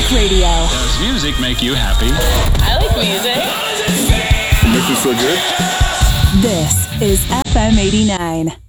Radio. Does music make you happy? I like music. It makes me feel good. This is FM 89.